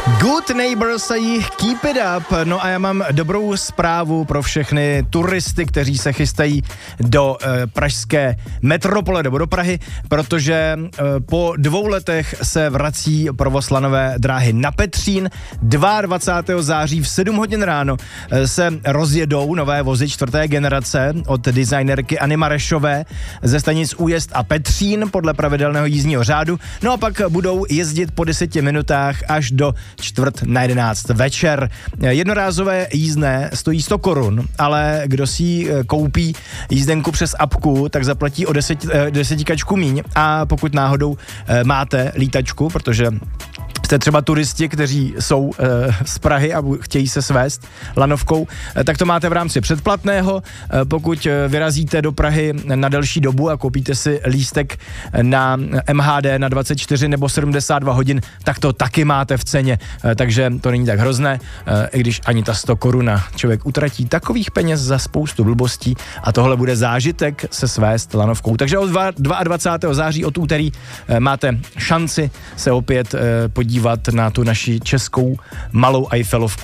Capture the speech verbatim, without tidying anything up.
Good Neighbors a jich Keep It Up. No a já mám dobrou zprávu pro všechny turisty, kteří se chystají do e, pražské metropole nebo do Prahy, protože e, po dvou letech se vrací provoz lanové dráhy na Petřín. dvacátého druhého září v sedm hodin ráno e, se rozjedou nové vozy čtvrté generace od designerky Anny Marešové ze stanic Újezd a Petřín podle pravidelného jízdního řádu. No a pak budou jezdit po deseti minutách až do čtvrt na jedenáct večer. Jednorázové jízdné stojí sto korun, ale kdo si koupí jízdenku přes apku, tak zaplatí o deset, desetičku míň a pokud náhodou máte lítačku, protože jste třeba turisti, kteří jsou e, z Prahy a chtějí se svést lanovkou, e, tak to máte v rámci předplatného. E, pokud vyrazíte do Prahy na delší dobu a koupíte si lístek na M H D na dvacet čtyři nebo sedmdesát dva hodin, tak to taky máte v ceně. E, takže to není tak hrozné, e, i když ani ta sto koruna člověk utratí takových peněz za spoustu blbostí a tohle bude zážitek se svést lanovkou. Takže od dvacátého druhého září od úterý e, máte šanci se opět e, podívat dívat na tu naši českou malou Eiffelovku.